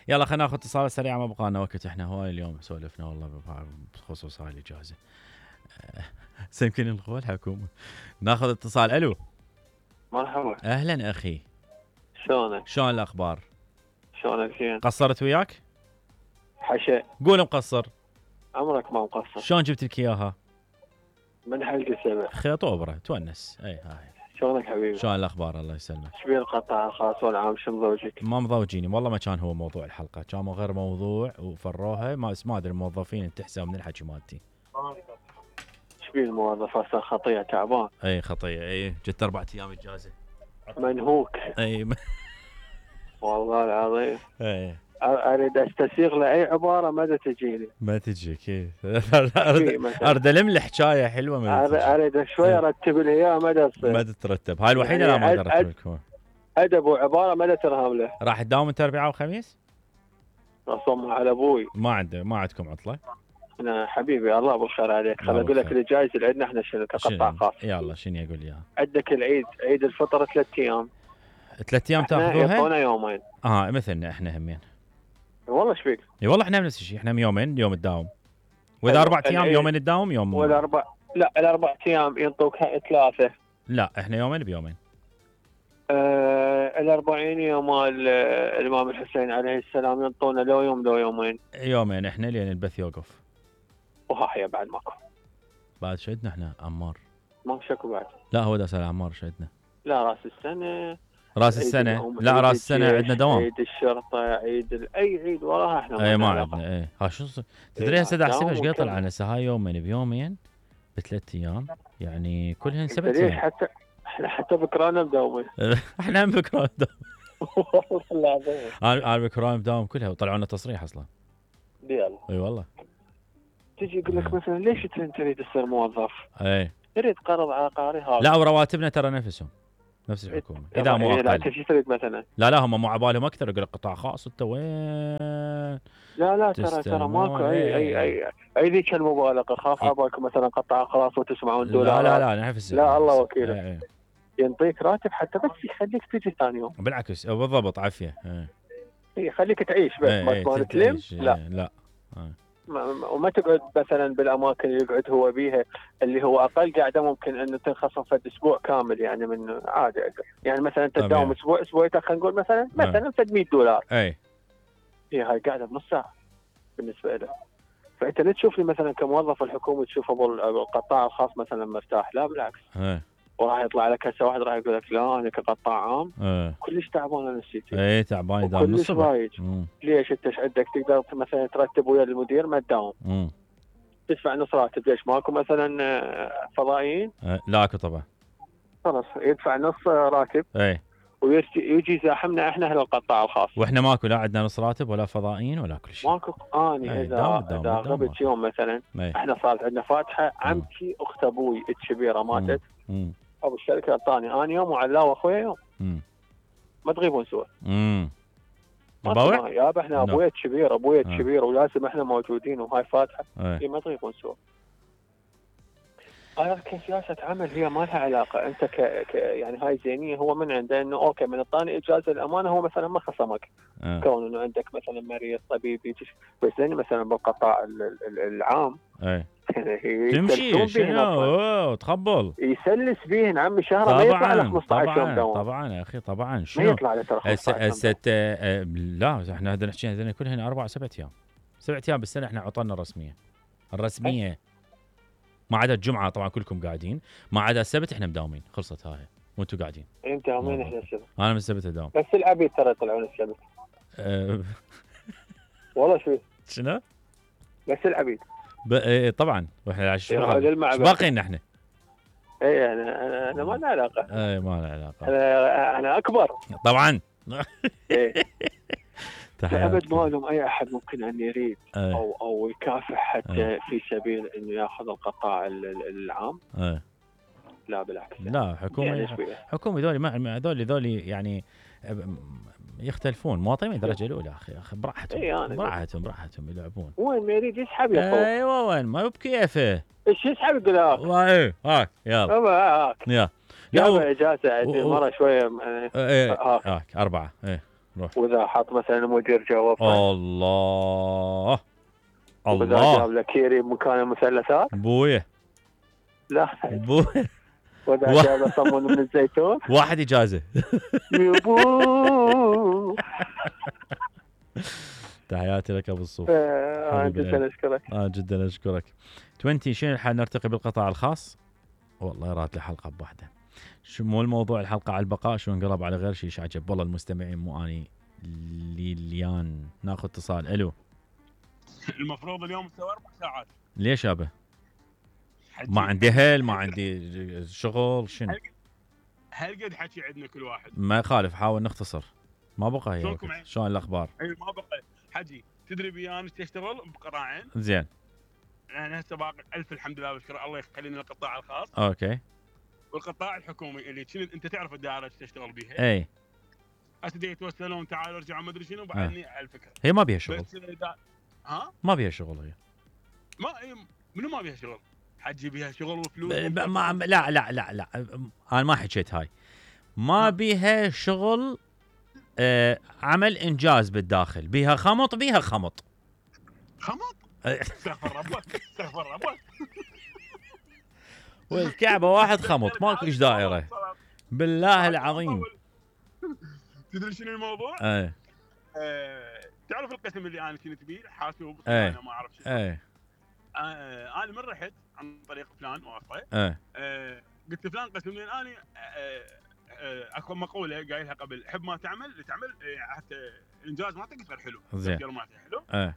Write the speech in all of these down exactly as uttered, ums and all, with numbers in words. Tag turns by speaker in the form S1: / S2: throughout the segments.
S1: يلا خلينا ناخذ اتصال سريع، ما بقى لنا وقت، احنا هواي اليوم سولفنا والله بخصوص هاي الاجازه. سيمكن القوى الحكومه. ناخذ اتصال. الو
S2: مرحبا.
S1: اهلا اخي،
S2: شلونك؟
S1: شلون الاخبار؟
S2: شلونك زين؟
S1: قصرت وياك؟
S2: حشا.
S1: قول مقصر.
S2: عمرك ما مقصر.
S1: شلون جبت لك اياها؟
S2: من حلقة سبع.
S1: خيط وابره تونس. اي هاي.
S2: شلونك حبيبي؟
S1: شلون الاخبار؟ الله يسلمك.
S2: شبيه القطاع الخاص والعام شو مزوجك؟
S1: ما مضوجيني والله، ما كان هو موضوع الحلقه، كان غير موضوع وفروها، ما ما ادري الموظفين انتحسوا من الحكي مالتي.
S2: شبيه الموظف هسه خطيه تعبان؟
S1: اي خطيه. اي جت اربع ايام اجازه.
S2: منهوك.
S1: اي
S2: والله العظيم.
S1: اي
S2: اريد استسيغ له اي عباره ما تجيني.
S1: ما تجيك. اي ارد الم الحكايه حلوه ما تجي.
S2: اريد شوي ارتب لي اياها ما تصير.
S1: ما تترتب. هاي الوحيده. لا ما اقدر ارتب لكم.
S2: ادب وعباره ما ترهم له.
S1: راح تداوم انت اربعاء وخميس؟
S2: رسم على ابوي.
S1: ما عنده ما عندكم عطله؟
S2: انا حبيبي الله بالخير عليك. خل اقول لك الجائزه اللي عندنا احنا شنو كقطاع خاص.
S1: يلا شنو يقول اياها؟
S2: عندك العيد، عيد الفطر ثلاث ايام.
S1: ثلاث ايام تاخذوها؟
S2: يعطونا يومين.
S1: اه مثلنا احنا همين.
S2: والله ايش فيك؟
S1: اي والله احنا نفس الشيء، احنا يومين يوم تداوم. واذا اربع ايام يومين تداوم يوم.
S2: والاربع لا الاربع ايام ينطوك ثلاثه.
S1: لا احنا يومين بيومين.
S2: آه الأربعين يوم الإمام الحسين عليه السلام ينطونا لو يوم لو يومين.
S1: يومين احنا لين البث يوقف.
S2: وها هي بعد ماكو.
S1: بعد شهدنا احنا عمار.
S2: ما شكو بعد.
S1: لا هو ده سال عمار شهدنا.
S2: لا راس السنة.
S1: راس السنة. لا راس السنة عندنا دوام.
S2: عيد الشرطة، عيد ال... أي عيد وراها احنا.
S1: اي ما عندنا. اي ها شو تدري هسه احسبها ايش قد طلع هسه هاي يومين بيومين بثلاث ايام يعني كلهن سبت ايام.
S2: حتى احنا حتى بكرانا مداومين.
S1: احنا هم بكرانا مداوم.
S2: والله العظيم.
S1: انا بكرانا مداوم كلها وطلعوا لنا تصريح اصلا.
S2: يلا.
S1: اي والله.
S2: تجي يقول لك مثلا ليش انت تريد تصير موظف؟
S1: اي.
S2: تريد قرض عقاري هذا.
S1: لا ورواتبنا ترى نفسهم نفس الحكومه اذا مو اقل.
S2: لا انت شو تريد مثلا؟
S1: لا لا هم مو عبالهم اكثر، يقول لك قطاع خاص انت وين؟
S2: لا لا ترى ترى ماكو اي اي اي اي ذيك المبالغه. خاف عبالكم مثلا قطاع خلاص وتسمعون دولار.
S1: لا لا لا نفس.
S2: لا الله وكيلك. ينطيك راتب حتى بس يخليك تجي ثاني يوم.
S1: بالعكس بالضبط عافيه.
S2: اي يخليك تعيش بس ما تلم. لا
S1: لا
S2: وما تقعد مثلا بالاماكن اللي يقعد هو بيها اللي هو اقل قاعده ممكن انه تنخصم في اسبوع كامل يعني من عادي. يعني مثلا انت تداوم اسبوع اسبوعين خلينا نقول مثلا مثلا مية دولار.
S1: اي
S2: هي هاي قاعده بنص ساعه بالنسبه له. فانت لا تشوف لي مثلا كموظف الحكومه تشوف ابو القطاع الخاص مثلا مرتاح. لا بالعكس.
S1: اي
S2: وراح يطلع لك هسه واحد راح يقول لك لا انا كقطاع عام
S1: ايه.
S2: كلش تعبان انا نسيتي.
S1: اي تعبان يداوم
S2: كلش رايج. ليش انت ايش عندك تقدر مثلا ترتب ويا المدير ما تداوم.
S1: امم
S2: تدفع نص راتب. ليش ماكو مثلا فضائيين؟
S1: أه لا اكو طبعا.
S2: خلاص يدفع نص راتب.
S1: اي
S2: ويجي يزاحمنا احنا اهل القطاع الخاص.
S1: واحنا ماكو لا عندنا نص راتب ولا فضائيين ولا كل شيء.
S2: ماكو. اني اذا اذا غبت يوم مثلا أي. احنا صارت عندنا فاتحه عمتي اخت ابوي الكبيره ماتت.
S1: مم.
S2: ابو الشركه اعطاني انا يوم وعلاوه اخويا يوم.
S1: مم.
S2: ما تغيبون سوا.
S1: امم
S2: باوع يابا احنا ابويا الكبير ابويا الكبير ولازم احنا موجودين وهاي فاتحه. اي ما تغيبون سوا. انا كسياسه عمل هي ما لها علاقه. انت ك... ك يعني هاي زينيه هو من عنده انه اوكي من الثاني اجازه الامانه هو مثلا ما خصمك.
S1: أه.
S2: كون انه عندك مثلا مريض طبيب يجي بس زين مثلا بالقطاع العام.
S1: اي تمشي شنو تخبل
S2: يسلس بيهن عمي شهر ما يطلع له خمسة عشر يوم دوام.
S1: طبعا يا اخي طبعا شنو
S2: ما يطلع له ترى خمسة عشر
S1: يوم. لا احنا هذا نحكي هذول كلهن اربع سبع ايام سبع ايام بالسنه احنا عطلنا الرسميه الرسميه أي. ما عدا الجمعه طبعا كلكم قاعدين ما عدا السبت احنا مداومين خلصت هاي وانتم قاعدين.
S2: انت يومين احنا السبت.
S1: انا من السبت اداوم
S2: بس العبيد ترى يطلعون السبت.
S1: أه
S2: والله شو
S1: شنو
S2: بس العبيد
S1: ب... ايه طبعا واحنا ايش باقينا احنا.
S2: اي انا انا انا ما لنا علاقه.
S1: اي ما لنا علاقه.
S2: انا انا اكبر
S1: طبعا.
S2: ايه ابد ما لهم اي احد ممكن ان يريد
S1: أي.
S2: او او يكافح حتى
S1: أي.
S2: في سبيل انه ياخذ القطاع العام.
S1: أي.
S2: لا بالعكس.
S1: لا حكومه يعني حكومه ذولي ما ذولي ذولي يعني يختلفون مواطنين من الدرجه الاولى اخي اخي براحتهم.
S2: اي يعني
S1: براحتهم براحتهم يلعبون
S2: وين ما يريد يسحب يطول.
S1: ايوه وين ما بكيفه
S2: ايش يسحب يقول هاك.
S1: ايه هاك يلا
S2: هاك
S1: يلا
S2: يلا اجازه عندي مره شويه
S1: ايه هاك اربعه ايه روح.
S2: واذا حط مثلا المدير جواب
S1: الله
S2: واذا
S1: الله
S2: جاب لك كيري مكان المثلثات
S1: بويه
S2: لا
S1: بويه
S2: واذا
S1: وا-
S2: جاب له صمون من الزيتون
S1: واحد اجازه.
S2: يبو
S1: تحياتي لك ابو الصوف.
S2: آه،
S1: حبيب
S2: جدا
S1: القلب.
S2: اشكرك.
S1: اه جدا اشكرك. عشرين شنو الحال نرتقي بالقطاع الخاص؟ والله رات لي حلقه بواحده. شو مو الموضوع الحلقه على البقاء، شو انقلب على غير شيء. عجب والله المستمعين مو اني ليليان. ناخذ اتصال. الو.
S3: المفروض اليوم تسوي اربع ساعات.
S1: ليش يابا؟
S3: حجي.
S1: ما عندي هيل، ما عندي شغل، شنو؟
S3: هل قد حكي عندنا كل واحد؟
S1: ما يخالف، حاول نختصر. ما بقى هي
S3: شلونكم
S1: وقت.
S3: عين؟
S1: شلون الاخبار؟
S3: اي ما بقى. حجي تدري بيان تشتغل بقطاعين.
S1: زين.
S3: انا هسه باقي الف الحمد لله بشكر الله يخليني القطاع الخاص
S1: اوكي.
S3: والقطاع الحكومي اللي كنت انت تعرف الدائره اللي تشتغل بيها.
S1: اي
S3: هسه دي يتوسلون تعالوا ارجعوا ما ادري شنو بعدني على الفكره.
S1: هي ما بيها شغل.
S3: بس دا... ها؟
S1: ما بيها شغل هي.
S3: ما إيه، منو ما بيها شغل؟ حجي بيها شغل وفلوس.
S1: ب- ب- ما لا لا لا لا انا ما حكيت هاي. ما بيها شغل. آه عمل انجاز بالداخل. بيها خمط. بيها خمط.
S3: خمط؟ استغفر ربك استغفر ربك.
S1: والكعبه واحد خمط ماكو ايش دائره. بالله العظيم.
S3: تدري شنو الموضوع؟
S1: ايه
S3: آه، تعرف القسم اللي انا كنت بيه حاسوب
S1: ايه
S3: انا ما اعرف شنو.
S1: ايه
S3: آه، انا من رحت عن طريق فلان واسطه.
S1: ايه
S3: آه، قلت فلان قسم لي انا آه، آه، اكو مقوله قايلها قبل حب ما تعمل اللي تعمل آه، حتى الانجاز مالتك يصير حلو.
S1: زين.
S3: التفكير مالتي حلو.
S1: ايه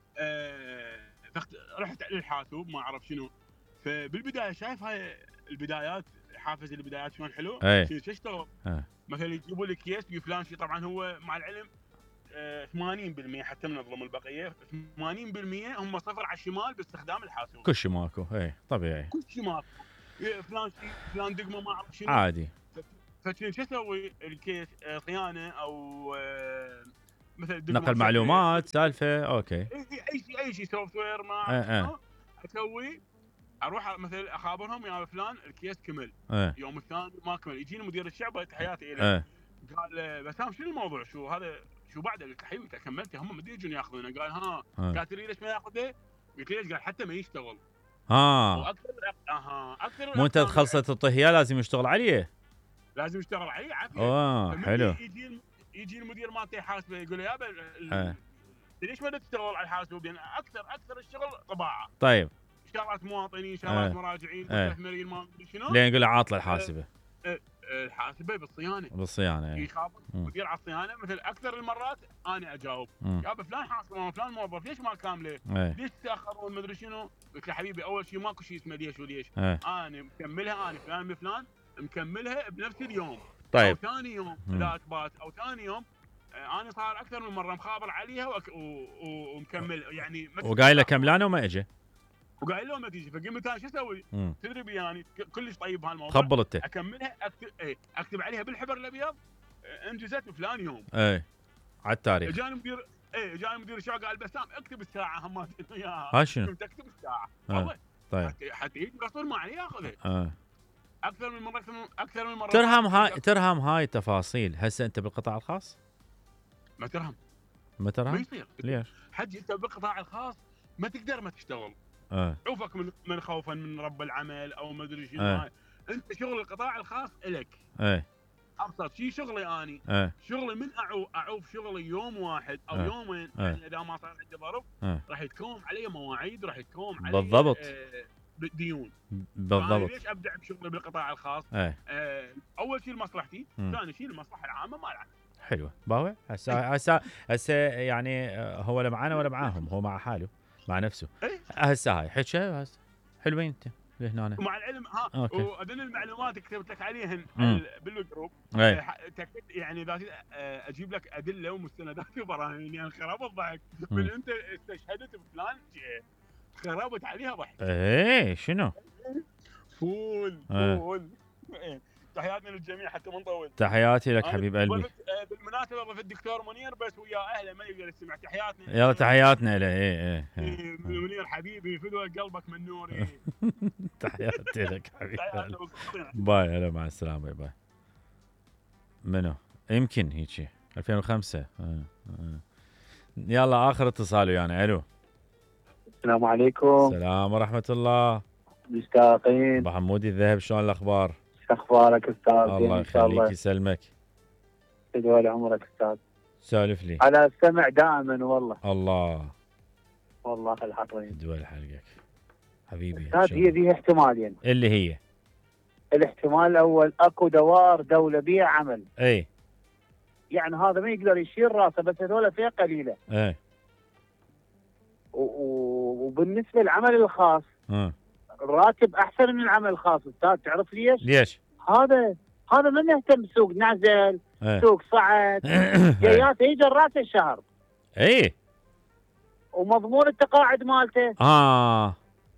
S3: آه، فخت- رحت للحاسوب ما اعرف شنو. فبالبدايه شايف هاي البدايات حافز البدايات شلون حلو.
S1: ايه
S3: شو اشتغل؟
S1: ايه
S3: مثلا يجيبوا لك كيس فلان شيء طبعا هو مع العلم آه، ثمانين بالمئة حتى من نظلم البقيه ثمانين بالمئة هم صفر على الشمال باستخدام الحاسوب.
S1: كل شيء ماكو. ايه طبيعي
S3: كل شيء ماكو. إيه، فلان شيء فلان دقمه ما اعرف شنو.
S1: عادي.
S3: فكنت شو اسوي الكيس آه، صيانه او آه، مثلا دقمة
S1: نقل
S3: شكل-
S1: معلومات سالفه. اوكي.
S3: اي اي شيء اي شيء سوفت وير ما
S1: إيه،
S3: اعرف
S1: إيه.
S3: شنو اسوي. اروح مثلا اخابرهم يا فلان الكيس كمل.
S1: ايه
S3: يوم الثاني ما كمل يجيني مدير الشعبه تحياتي له.
S1: ايه
S3: قال آه، بسام شنو الموضوع شو هذا شو بعده؟ قلت له حبيبي انت كملت هم مدري يجون ياخذونه. قال ها
S1: إيه.
S3: قال تدري ليش ما ياخذه؟ قلت له ليش؟ قال حتى ما يشتغل.
S1: ها
S3: واكثر اها اكثر
S1: مو انت خلصت الطهيه لازم يشتغل عليه.
S3: لازم يشتغل عليه عافيه.
S1: اه
S3: فمن
S1: حلو.
S3: يجي يجي المدير مالته يحاسبه يقول له يابا ال-
S1: إيه.
S3: ليش ما تشتغل على الحاسوب؟ يعني اكثر اكثر الشغل طباعه.
S1: طيب
S3: شغلات مواطنين شغلات
S1: إيه.
S3: مراجعين
S1: إيه.
S3: ثلاث ملايين ما ادري شنو.
S1: لين يقول له عاطله الحاسبه
S3: الحاسبه بالصيانه
S1: بالصيانه. ايه
S3: يخاف
S1: مم.
S3: مدير على الصيانه مثل اكثر المرات انا اجاوب
S1: مم.
S3: يابا فلان حاسب فلان موظف ليش ما كامله؟
S1: ايه
S3: ليش تاخرون ما ادري شنو؟ قلت له حبيبي اول شيء ماكو شيء اسمه ليش وليش.
S1: ايه
S3: انا مكملها انا فلان بفلان مكملها بنفس اليوم.
S1: طيب.
S3: او ثاني يوم
S1: مم.
S3: اذا اثبات او ثاني يوم آه، انا صار اكثر من مره مخابر عليها وأك... و... و... ومكمل يعني ما
S1: وقايل له كملانه وما اجى.
S3: وقايل له ما تيجي فقمت انا شو اسوي؟
S1: مم.
S3: تدري بياني ك- كلش طيب بهالموضوع.
S1: خبل انت.
S3: اكملها اكتب ايه اكتب عليها بالحبر الابيض آه، انجزت فلان يوم.
S1: ايه على التاريخ.
S3: اجاني مدير ايه اجاني مدير الشغل قال بسام اكتب الساعه هم وياها.
S1: ها شنو؟
S3: قلت اكتب الساعه
S1: آه.
S3: والله
S1: طيب
S3: حتى حتى يجي غصب ما عليه ياخذها.
S1: اه
S3: اكثر من مره اكثر من- اكثر من مره.
S1: ترهم هاي ترهم هاي التفاصيل. هسه انت بالقطاع الخاص
S3: ما ترهم
S1: ما
S3: ما
S1: ترهم؟
S3: يصير.
S1: ليش؟
S3: حجي انت بالقطاع الخاص ما تقدر ما تشتغل.
S1: اه
S3: عوفك من من خوفا من رب العمل او ما ادري شنو.
S1: إيه.
S3: هاي. انت شغل القطاع الخاص الك.
S1: ايه
S3: ابسط شيء شغلي اني
S1: ايه
S3: شغلي من اعوف اعوف شغلي يوم واحد او
S1: إيه.
S3: يومين
S1: إيه.
S3: يعني اذا ما صار عندي ظرف
S1: إيه.
S3: راح يتكوم علي مواعيد راح يتكوم علي
S1: بالضبط.
S3: آه ديون. فأنا
S1: بالضبط.
S3: ليش ابدع بشغلي بالقطاع الخاص؟
S1: ايه
S3: آه اول شيء لمصلحتي،
S1: مم.
S3: ثاني شيء المصلحه العامه مال العمل.
S1: حلوه باوع. هسه هسه هسه يعني آه، هو لا معانا ولا معاهم. هو مع حاله مع نفسه.
S3: إيه.
S1: هسه هاي حكى هسه حلوين انت لهنا.
S3: ومع العلم ها
S1: أوكي.
S3: وهذول المعلومات اللي كتبت لك عليهن
S1: مم.
S3: بالجروب
S1: ايه
S3: آه، تأكد يعني ذاتي آه، اجيب لك ادله ومستندات وبراهين يعني خراب الضحك
S1: مم.
S3: من انت استشهدت بفلان آه، خربت عليها ضحك.
S1: ايه شنو؟
S3: فول
S1: إيه.
S3: فول إيه. تحياتنا للجميع حتى ما نطول.
S1: تحياتي لك
S3: أنا
S1: حبيب قلبي.
S3: ضفت- آه، بالمناسبه ضفت الدكتور منير بس ويا اهله ما يقدر يسمع. تحياتنا
S1: يلا تحياتنا له. ايه ايه,
S3: إيه،
S1: إيه.
S3: منير حبيبي فدوى قلبك من نور. إيه.
S1: تحياتي لك حبيب
S3: تحياتنا
S1: قلبي.
S3: بالصوتين.
S1: باي. هلا مع السلامه. باي. منو؟ يمكن هيجي ألفين وخمسة. آه. آه. يلا اخر اتصال ويانا. الو.
S2: السلام عليكم.
S1: السلام ورحمه الله.
S2: مشتاقين.
S1: ابو حمودي الذهب، شلون الاخبار؟
S2: شو اخبارك استاذ؟
S1: الله يخليك يسلمك.
S2: يدول عمرك استاذ.
S1: سالف لي.
S2: على السمع دائما والله.
S1: الله
S2: والله العظيم.
S1: يدول حلقك حبيبي.
S2: استاذ هي فيها احتمالين.
S1: اللي هي
S2: الاحتمال الاول اكو دوار دوله بيها عمل.
S1: اي
S2: يعني هذا ما يقدر يشيل راسه، بس هذول فيها قليله.
S1: اي
S2: وبالنسبه للعمل الخاص
S1: اه
S2: الراتب احسن من العمل الخاص استاذ. تعرف ليش؟
S1: ليش؟
S2: هذا هذا ما مهتم بسوق نزل،
S1: ايه.
S2: سوق صعد، جايات يجي راس الشهر.
S1: اي
S2: ومضمون التقاعد مالته.
S1: اه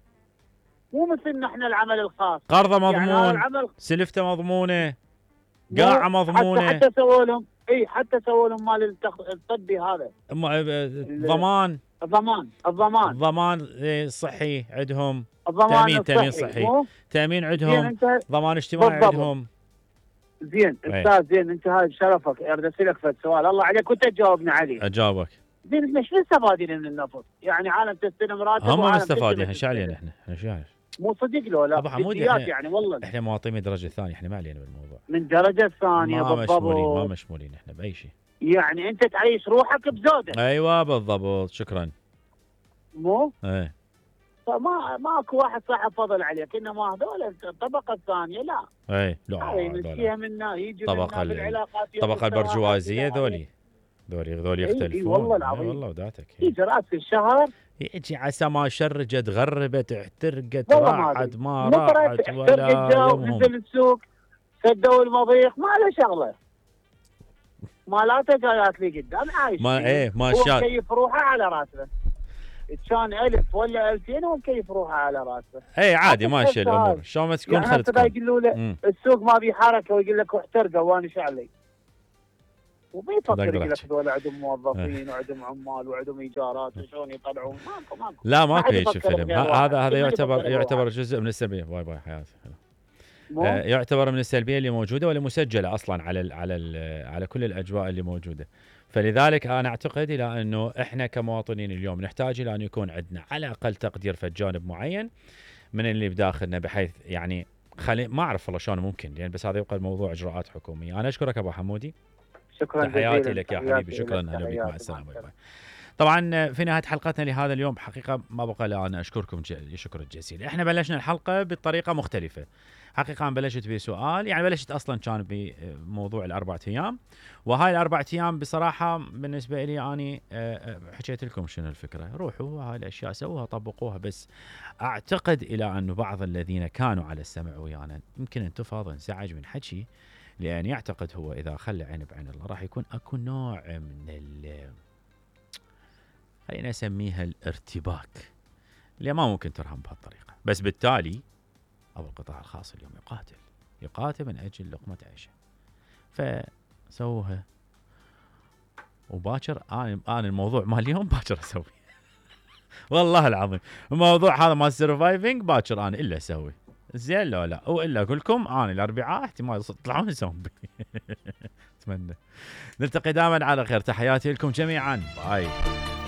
S2: مو مثلنا احنا العمل الخاص.
S1: قرضه مضمون،
S2: يعني العمل
S1: سلفته مضمونه، قاعه مضمونه.
S2: حتى حتى سووا لهم اي حتى سووا لهم مال التخ... الطبي هذا.
S1: ضمان
S2: الضمان الضمان
S1: الضمان الصحي عندهم.
S2: الضمان
S1: تامين تامين صحي، تامين عندهم، ضمان اجتماعي عندهم.
S2: زين استاذ زين انت هاي بشرفك اريد اسالك فد سؤال الله عليك وانت تجاوبني عليه.
S1: اجاوبك.
S2: زين احنا شو مستفادين من النفط؟ يعني عالم تستلم راتب
S1: هم مستفادين. احنا شو علينا احنا؟ احنا شو يعني؟
S2: مو صدق لو لا
S1: ابو حمودي احنا
S2: يعني والله
S1: احنا مواطنين من درجه ثانيه، احنا ما علينا بالموضوع.
S2: من درجه ثانيه
S1: ما
S2: بالضبط.
S1: مشمولين ما مشمولين احنا باي شيء.
S2: يعني انت تعيش روحك بزوده.
S1: ايوه بالضبط. شكرا.
S2: مو؟
S1: ايه
S2: فما ماكو واحد صاحب فضل عليك، انما هذول الطبقه الثانيه لا.
S1: اي لا
S2: يمشيها منا يجي
S1: طبقه
S2: بالعلاقات
S1: الطبقه البرجوازيه ذولي ذولي ذولي يختلفون.
S2: اي والله العظيم.
S1: والله وداتك
S2: يجي راس الشهر
S1: يجي عسى ما شرجت غربت احترقت راحت ما راحت ولا يومهم.
S2: نزل السوق سدوا المضيق ما له شغله. مالاته جايات لي قدام عايش.
S1: ما ايه ما
S2: هو
S1: شاء
S2: مكيف روحه على راسه. كان ألف ولا ألفين ومكيف روحه على راسه.
S1: اي عادي ماشي الامور. شلون ما تكون
S2: يعني
S1: خلتكم.
S2: يقولوا له السوق ما بي حركه ويقول لك احترقوا وانا شو علي. وبيفكر يقول لك هذول عندهم موظفين وعندهم عمال وعندهم ايجارات وشلون يطلعون. ماكو ماكو
S1: لا ماكو هيك فيلم. هذا هذا يعتبر يعتبر جزء من السلبيه. باي باي حياتي. آه يعتبر من السلبيه اللي موجوده واللي مسجله اصلا على ال على ال على كل الاجواء اللي موجوده. فلذلك انا اعتقد الى انه احنا كمواطنين اليوم نحتاج الى ان يكون عندنا على الاقل تقدير في جانب معين من اللي بداخلنا، بحيث يعني خلي ما اعرف والله شلون ممكن يعني، بس هذا يبقى الموضوع اجراءات حكوميه. انا اشكرك ابو حمودي.
S2: شكرا
S1: تحياتي لك يا حبيبي. شكرا. اهلا بك. مع السلامه. طبعا في نهايه حلقتنا لهذا اليوم حقيقه ما بقى الا ان اشكركم شكرا جزيلا. احنا بلشنا الحلقه بطريقه مختلفه حقيقه. بلشت بسؤال يعني بلشت اصلا كان بموضوع الاربع ايام، وهاي الاربع ايام بصراحه بالنسبه لي اني حكيت لكم شنو الفكره. روحوا هاي الاشياء سووها طبقوها، بس اعتقد الى انه بعض الذين كانوا على السمع ويانا يمكن انتفض انزعج من حكي، لان يعتقد هو اذا خلى عين بعين الله راح يكون اكو نوع من ال خلينا نسميها الارتباك اللي ما ممكن ترهم بهالطريقه. بس بالتالي أو القطاع الخاص اليوم يقاتل يقاتل من أجل لقمة عيشه، فسووها. وباكر أنا أنا الموضوع مال اليوم باكر أسوي والله العظيم الموضوع هذا مال سرفايفنج باكر أنا إلا أسوي زين. لا لا وإلا أقول لكم أنا الأربعاء احتمال تطلعون يسوون أتمنى نلتقي دائما على خير. تحياتي لكم جميعا. باي.